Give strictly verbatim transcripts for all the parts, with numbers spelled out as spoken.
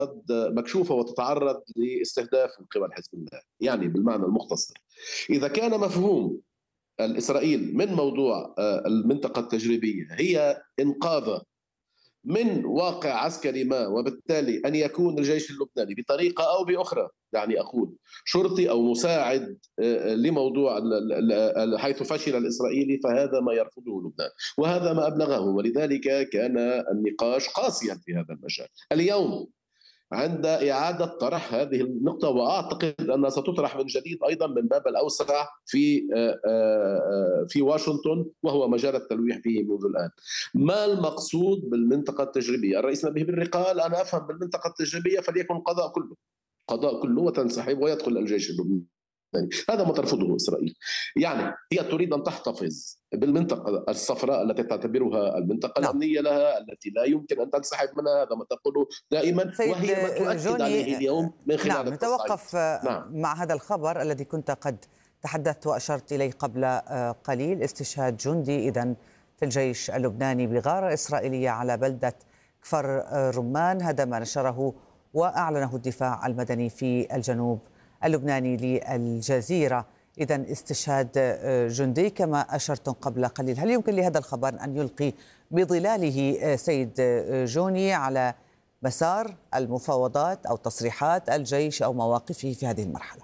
مكشوفة وتتعرض لاستهداف من قبل حزب الله. يعني بالمعنى المختصر، إذا كان مفهوم الإسرائيل من موضوع المنطقة التجريبية هي إنقاذ من واقع عسكري ما، وبالتالي أن يكون الجيش اللبناني بطريقة أو بأخرى، يعني أقول شرطي أو مساعد لموضوع حيث فشل الإسرائيلي، فهذا ما يرفضه لبنان وهذا ما أبلغه، ولذلك كان النقاش قاسيا في هذا المجال. اليوم عند إعادة طرح هذه النقطة، وأعتقد أنها ستطرح من جديد أيضا من باب الأوسع في في واشنطن، وهو مجال التلويح فيه منذ الآن. ما المقصود بالمنطقة التجريبية؟ الرئيس نبيه بري قال أنا أفهم بالمنطقة التجريبية فليكن قضاء كله قضاء كله وتنسحب ويدخل الجيش اللبناني. هذا ما ترفضه إسرائيل. يعني هي تريد أن تحتفظ بالمنطقة الصفراء التي تعتبرها المنطقة نعم. الأمنية لها، التي لا يمكن أن تنسحب منها، هذا ما تقوله دائما، وهي ما تؤكد عليه اليوم من خلال نعم. نتوقف نعم. مع هذا الخبر الذي كنت قد تحدثت وأشرت إليه قبل قليل، استشهاد جندي إذن في الجيش اللبناني بغارة إسرائيلية على بلدة كفر رمان. هذا ما نشره وأعلنه الدفاع المدني في الجنوب اللبناني للجزيرة. إذن استشهاد جندي كما أشرتم قبل قليل. هل يمكن لهذا الخبر أن يلقي بظلاله سيد جوني على مسار المفاوضات أو تصريحات الجيش أو مواقفه في هذه المرحلة؟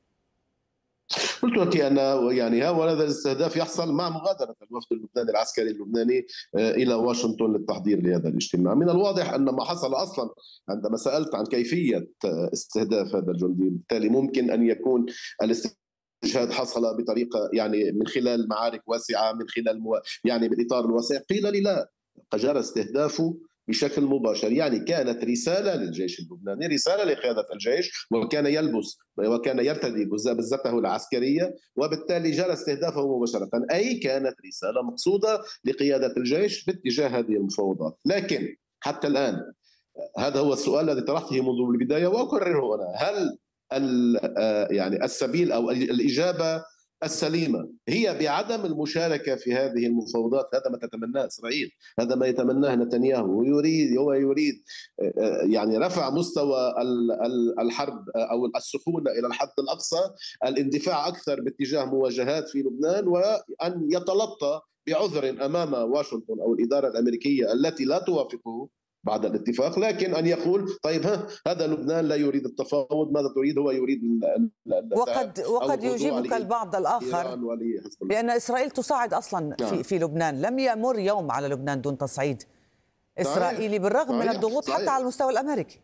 قلت لك أن يعني هذا الاستهداف يحصل مع مغادرة الوفد اللبناني العسكري اللبناني إلى واشنطن للتحضير لهذا الاجتماع. من الواضح أن ما حصل أصلا عندما سألت عن كيفية استهداف هذا الجندي، بالتالي ممكن أن يكون الاستشهاد حصل بطريقة يعني من خلال معارك واسعة، من خلال مو... يعني بالإطار الواسع. قيل لي لا، جرى استهدافه بشكل مباشر، يعني كانت رسالة للجيش اللبناني، رسالة لقيادة الجيش، وكان يلبس وكان يرتدي بزته العسكرية، وبالتالي جرى استهدافه مباشرة، أي كانت رسالة مقصودة لقيادة الجيش باتجاه هذه المفاوضات. لكن حتى الآن هذا هو السؤال الذي طرحته منذ البداية وأكرره أنا، هل يعني السبيل أو الإجابة السليمة هي بعدم المشاركة في هذه المفاوضات؟ هذا ما تتمناه إسرائيل، هذا ما يتمناه نتنياهو، ويريد هو يريد يعني رفع مستوى الحرب أو السخونة إلى الحد الأقصى، الاندفاع أكثر باتجاه مواجهات في لبنان، وأن يتلطى بعذر أمام واشنطن أو الإدارة الأمريكية التي لا توافقه بعد الاتفاق، لكن أن يقول طيب ها هذا لبنان لا يريد التفاوض، ماذا تريد؟ هو يريد وقد وقد يجيبك البعض الآخر بأن إسرائيل تصعد أصلا في في لبنان. لم يمر يوم على لبنان دون تصعيد إسرائيلي بالرغم صحيح. من الضغوط صحيح. حتى على المستوى الأمريكي.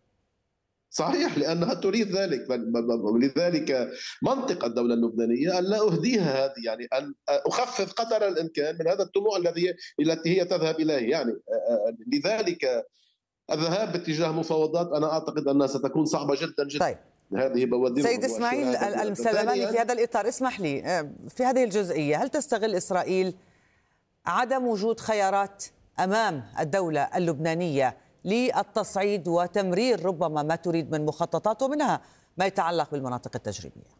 صحيح، لأنها تريد ذلك، ولذلك منطق الدولة اللبنانية أن لا أهديها هذه، يعني أن أخفف قدر الإمكان من هذا الطموح الذي التي هي تذهب إليه. يعني لذلك الذهاب باتجاه مفاوضات أنا أعتقد أنها ستكون صعبة جدا جدا. طيب. هذه بوادر سيد إسماعيل المسلماني، في هذا الإطار اسمح لي في هذه الجزئية، هل تستغل إسرائيل عدم وجود خيارات أمام الدولة اللبنانية للتصعيد وتمرير ربما ما تريد من مخططات ومنها ما يتعلق بالمناطق التجريبية؟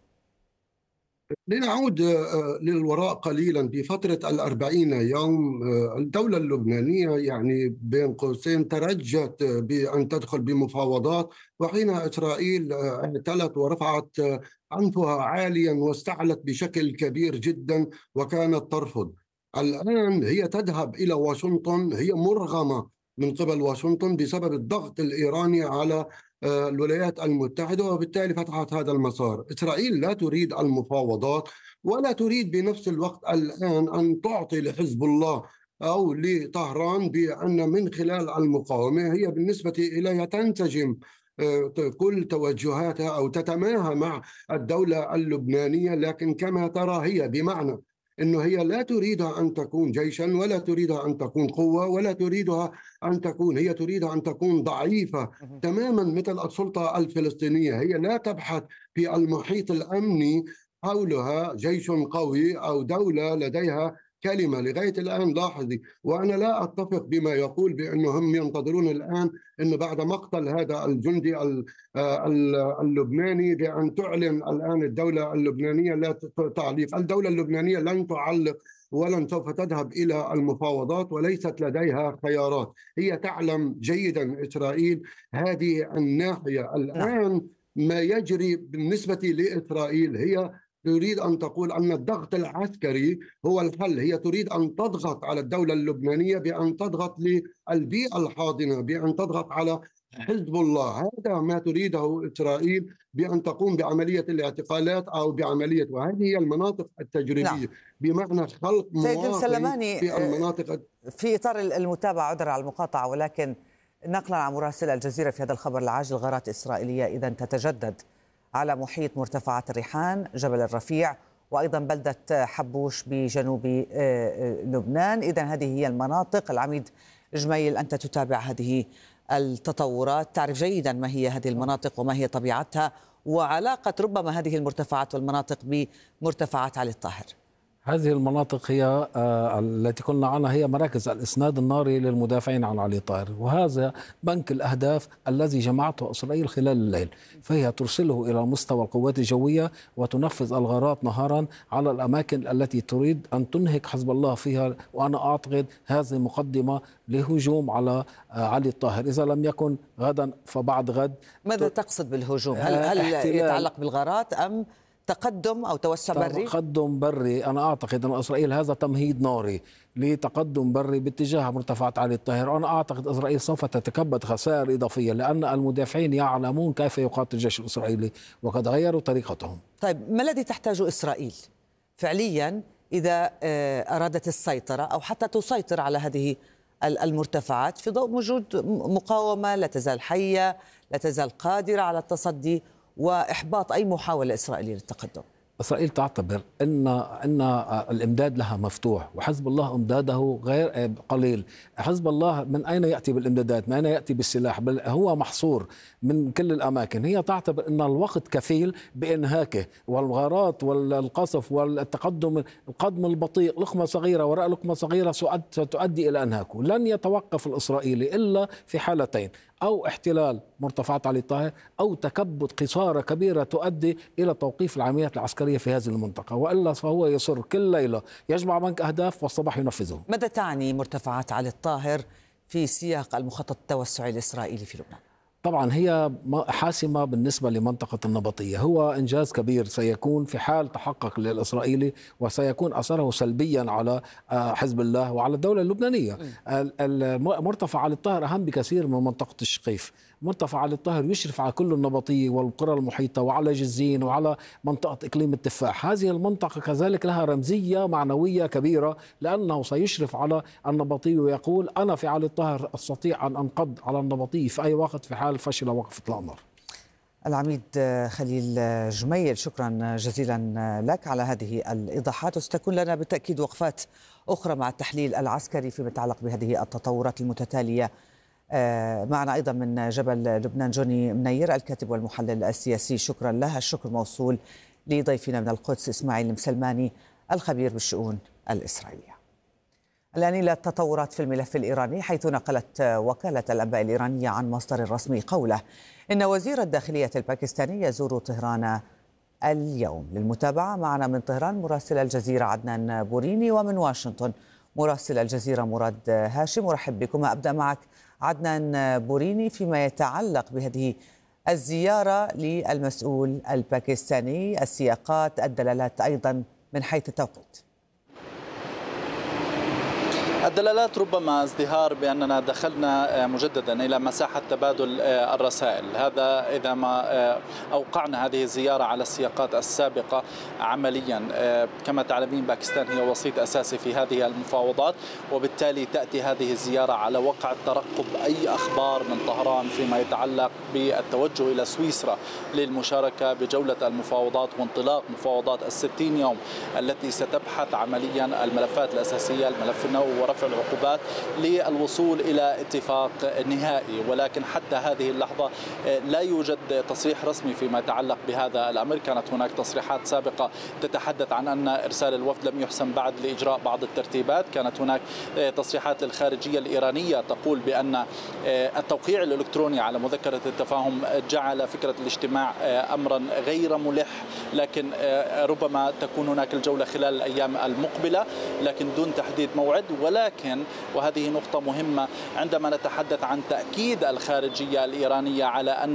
لنعود للوراء قليلا. في فترة الأربعين يوم الدولة اللبنانية يعني بين قوسين ترجت بأن تدخل بمفاوضات، وحين إسرائيل اعتلت ورفعت عنفها عاليا واستعلت بشكل كبير جدا وكانت ترفض. الآن هي تذهب إلى واشنطن، هي مرغمة من قبل واشنطن بسبب الضغط الإيراني على الولايات المتحدة، وبالتالي فتحت هذا المسار. إسرائيل لا تريد المفاوضات ولا تريد بنفس الوقت الآن أن تعطي لحزب الله أو لطهران بأن من خلال المقاومة هي بالنسبة إليها تنسجم كل توجهاتها أو تتماهى مع الدولة اللبنانية. لكن كما ترى هي بمعنى أنه هي لا تريدها أن تكون جيشا ولا تريدها أن تكون قوة ولا تريدها أن تكون، هي تريدها أن تكون ضعيفة تماما مثل السلطة الفلسطينية. هي لا تبحث في المحيط الأمني حولها جيش قوي أو دولة لديها كلمة لغاية الآن. لاحظي، وأنا لا أتفق بما يقول بأنهم ينتظرون الآن أنه بعد مقتل هذا الجندي اللبناني بأن تعلن الآن الدولة اللبنانية لا تعليق. الدولة اللبنانية لن تعلق ولن سوف تذهب إلى المفاوضات، وليست لديها خيارات. هي تعلم جيدا إسرائيل هذه الناحية. الآن ما يجري بالنسبة لإسرائيل، هي تريد أن تقول أن الضغط العسكري هو الحل. هي تريد أن تضغط على الدولة اللبنانية بأن تضغط للبيئة الحاضنة، بأن تضغط على حزب الله. هذا ما تريده إسرائيل، بأن تقوم بعملية الاعتقالات أو بعملية، وهذه هي المناطق التجريبية. نعم. بمعنى خلق مواطن في المناطق. في إطار المتابعة، عذرا على المقاطعة، ولكن نقلا عن مراسل الجزيرة في هذا الخبر العاجل، غارات إسرائيلية إذن تتجدد على محيط مرتفعات الريحان، جبل الرفيع، وأيضا بلدة حبوش بجنوب لبنان. إذن هذه هي المناطق. العميد جميل، أنت تتابع هذه التطورات، تعرف جيدا ما هي هذه المناطق وما هي طبيعتها وعلاقة ربما هذه المرتفعات والمناطق بمرتفعات علي الطاهر. هذه المناطق هي التي قلنا عنها هي مراكز الإسناد الناري للمدافعين عن علي طاهر، وهذا بنك الأهداف الذي جمعته إسرائيل خلال الليل. فهي ترسله إلى مستوى القوات الجوية وتنفذ الغارات نهارا على الأماكن التي تريد أن تنهك حزب الله فيها. وأنا أعتقد هذه مقدمة لهجوم على علي الطاهر، إذا لم يكن غدا فبعد غد. ماذا تقصد بالهجوم؟ هل, هل يتعلق بالغارات أم تقدم أو توسع بري؟ تقدم بري. أنا أعتقد أن إسرائيل هذا تمهيد ناري لتقدم بري باتجاه مرتفعات علي الطاهر. وأنا أعتقد إسرائيل سوف تتكبد خسائر إضافية، لأن المدافعين يعلمون كيف يقاتل الجيش الإسرائيلي وقد غيروا طريقتهم. طيب، ما الذي تحتاجه إسرائيل فعليا إذا أرادت السيطرة أو حتى تسيطر على هذه المرتفعات في ضوء وجود مقاومة لا تزال حية، لا تزال قادرة على التصدي وإحباط أي محاولة إسرائيلية للتقدم؟ إسرائيل تعتبر أن أن الإمداد لها مفتوح، وحزب الله إمداده غير قليل. حزب الله من أين يأتي بالإمدادات؟ من أين يأتي بالسلاح؟ بل هو محصور من كل الأماكن. هي تعتبر أن الوقت كفيل بإنهاكه، والغارات والقصف والتقدم القدم البطيء، لقمة صغيرة وراء لقمة صغيرة ستؤدي إلى إنهاكه. لن يتوقف الإسرائيلي إلا في حالتين: أو احتلال مرتفعات علي الطاهر، أو تكبد قصارى كبيرة تؤدي إلى توقيف العمليات العسكرية في هذه المنطقة، وإلا فهو يصر كل ليلة يجمع بنك أهداف والصباح ينفذه. ماذا تعني مرتفعات علي الطاهر في سياق المخطط التوسعي الإسرائيلي في لبنان؟ طبعا هي حاسمة بالنسبة لمنطقة النبطية، هو إنجاز كبير سيكون في حال تحقق للإسرائيلي، وسيكون أثره سلبيا على حزب الله وعلى الدولة اللبنانية. المرتفع علي الطاهر أهم بكثير من منطقة الشقيف. مرتفع علي الطاهر يشرف على كل النبطية والقرى المحيطة وعلى جزين وعلى منطقة إقليم التفاح. هذه المنطقة كذلك لها رمزية معنوية كبيرة، لأنه سيشرف على النبطية ويقول أنا في علي الطاهر أستطيع أن أنقض على النبطية في أي وقت في حال فشل وقف إطلاق النار. العميد خليل جميل، شكرا جزيلا لك على هذه الإيضاحات، وستكون لنا بالتأكيد وقفات أخرى مع التحليل العسكري فيما يتعلق بهذه التطورات المتتالية. معنا أيضا من جبل لبنان جوني منير الكاتب والمحلل السياسي، شكرا له. الشكر موصول لضيفنا من القدس إسماعيل مسلماني الخبير بالشؤون الإسرائيلية. الآن إلى التطورات في الملف الإيراني، حيث نقلت وكالة الأنباء الإيرانية عن مصدر رسمي قوله إن وزير الداخلية الباكستاني يزور طهران اليوم. للمتابعة معنا من طهران مراسل الجزيرة عدنان بوريني، ومن واشنطن مراسل الجزيرة مراد هاشم. أرحب بكما. أبدأ معك عدنان بوريني فيما يتعلق بهذه الزيارة للمسؤول الباكستاني، السياقات، الدلالات أيضا من حيث التوقيت. الدلالات ربما ازدهار بأننا دخلنا مجددا إلى مساحة تبادل الرسائل، هذا إذا ما أوقعنا هذه الزيارة على السياقات السابقة عمليا. كما تعلمين باكستان هي وسيط أساسي في هذه المفاوضات، وبالتالي تأتي هذه الزيارة على وقع ترقب أي أخبار من طهران فيما يتعلق بالتوجه إلى سويسرا للمشاركة بجولة المفاوضات وانطلاق مفاوضات الستين يوم التي ستبحث عمليا الملفات الأساسية، الملف النووي ورفع العقوبات للوصول إلى اتفاق نهائي، ولكن حتى هذه اللحظة لا يوجد تصريح رسمي فيما يتعلق بهذا الأمر. كانت هناك تصريحات سابقة تتحدث عن أن إرسال الوفد لم يحسن بعد لإجراء بعض الترتيبات. كانت هناك تصريحات للخارجية الإيرانية تقول بأن التوقيع الإلكتروني على مذكرة التفاهم جعل فكرة الاجتماع أمرا غير ملح، لكن ربما تكون هناك الجولة خلال الأيام المقبلة لكن دون تحديد موعد. ولكن وهذه نقطة مهمة عندما نتحدث عن تأكيد الخارجية الإيرانية على أن